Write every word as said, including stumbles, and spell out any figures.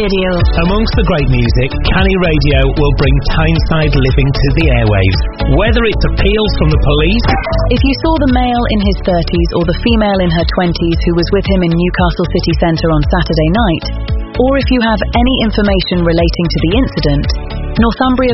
Radio. Amongst the great music, Canny Radio will bring Tyneside living to the airwaves. Whether it's appeals from the police... If you saw the male in his thirties or the female in her twenties who was with him in Newcastle city centre on Saturday night, or if you have any information relating to the incident, Northumbria